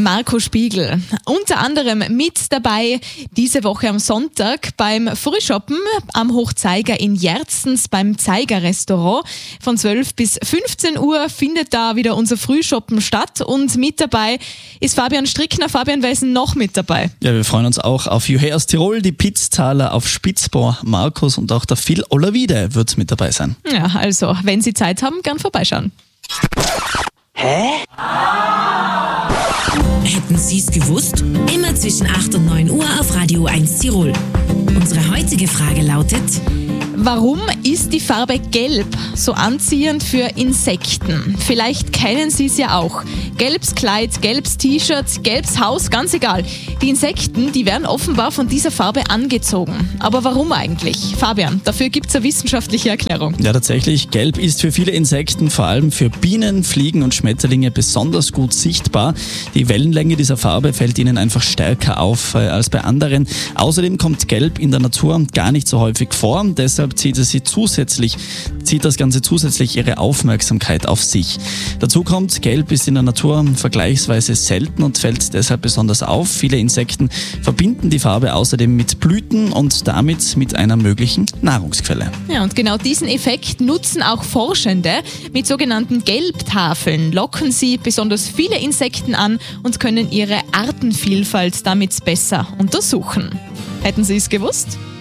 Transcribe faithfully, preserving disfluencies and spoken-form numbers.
Marco Spiegel. Unter anderem mit dabei diese Woche am Sonntag beim Frühschoppen am Hochzeiger in Jerzens beim Zeiger Restaurant. Von zwölf bis fünfzehn Uhr findet da wieder unser Frühschoppen statt und mit dabei ist Fabian Strickner. Fabian, wer ist noch mit dabei? Ja, wir freuen uns auch auf Juhé aus Tirol, die Pizztaler auf Spitzbohr, Markus und auch der Phil Olavide wird mit dabei sein. Ja, also, wenn Sie Zeit haben, gern vorbeischauen. Hä? Hätten Sie es gewusst? Immer zwischen acht und neun Uhr auf Radio eins Tirol. Unsere heutige Frage lautet: Warum ist die Farbe Gelb so anziehend für Insekten? Vielleicht kennen Sie es ja auch. Gelbes Kleid, gelbes T-Shirt, gelbes Haus, ganz egal. Die Insekten, die werden offenbar von dieser Farbe angezogen. Aber warum eigentlich? Fabian, dafür gibt es eine wissenschaftliche Erklärung. Ja, tatsächlich. Gelb ist für viele Insekten, vor allem für Bienen, Fliegen und Schmetterlinge, besonders gut sichtbar. Die Wellenlänge dieser Farbe fällt ihnen einfach stärker auf äh, als bei anderen. Außerdem kommt Gelb in der Natur gar nicht so häufig vor. Deshalb zieht es sie zusätzlich, zieht das Ganze zusätzlich ihre Aufmerksamkeit auf sich. Dazu kommt, Gelb ist in der Natur vergleichsweise selten und fällt deshalb besonders auf. Viele Insekten verbinden die Farbe außerdem mit Blüten und damit mit einer möglichen Nahrungsquelle. Ja, und genau diesen Effekt nutzen auch Forschende. Mit sogenannten Gelbtafeln locken sie besonders viele Insekten an und können ihre Artenvielfalt damit besser untersuchen. Hätten Sie es gewusst?